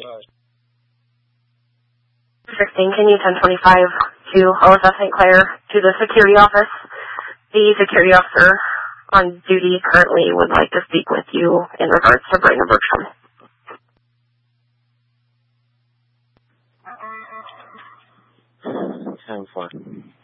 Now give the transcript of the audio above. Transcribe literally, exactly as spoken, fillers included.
sixteen, can you ten twenty-five to O S F Saint Clair to the security office? The security officer on duty currently would like to speak with you in regards to Brandon Bergstrom. ten four.